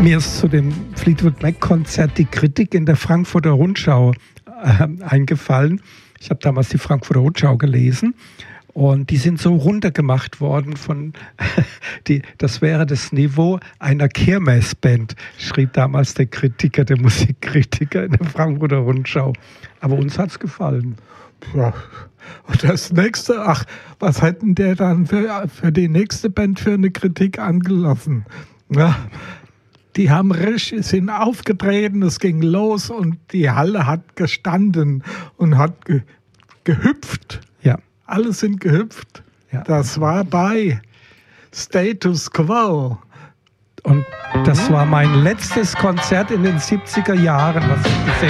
Mir ist zu dem Fleetwood Mac-Konzert die Kritik in der Frankfurter Rundschau eingefallen. Ich habe damals die Frankfurter Rundschau gelesen und die sind so runtergemacht worden von, das wäre das Niveau einer Kirmesband, schrieb damals der Kritiker, der Musikkritiker in der Frankfurter Rundschau. Aber uns hat's gefallen. Ja. Und das nächste, was hätten der dann für die nächste Band für eine Kritik angelassen? Ja, die sind aufgetreten, es ging los und die Halle hat gestanden und hat gehüpft. Ja. Alle sind gehüpft. Ja. Das war bei Status Quo. Und das war mein letztes Konzert in den 70er Jahren, was ich gesehen